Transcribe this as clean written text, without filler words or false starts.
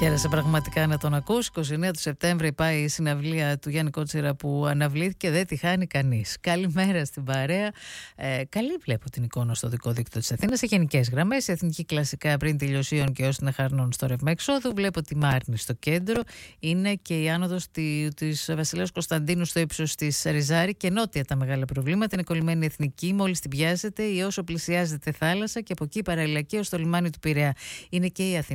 Χαίρεσαι πραγματικά να τον ακούς. 29 του Σεπτέμβρη πάει η συναυλία του Γιάννη Κότσιρα που αναβλήθηκε, δεν τη χάνει κανείς. Καλημέρα στην παρέα. Καλή βλέπω την εικόνα στο δικό δίκτυο της Αθήνας σε γενικές γραμμές. Η Εθνική κλασικά πριν τελειώσει Ιων και Ώστινα Χαρνών στο ρεύμα εξόδου. Βλέπω τη Μάρνη στο κέντρο. Είναι και η άνοδος της Βασιλέως Κωνσταντίνου στο ύψος της Ριζάρη και νότια τα μεγάλα προβλήματα. Είναι κολλημένη η Εθνική, μόλις την πιάσετε ή όσο πλησιάζεται θάλασσα και από εκεί παραλληλακεί ως το λιμάνι του Πειραιά. Είναι και η Αθήνα.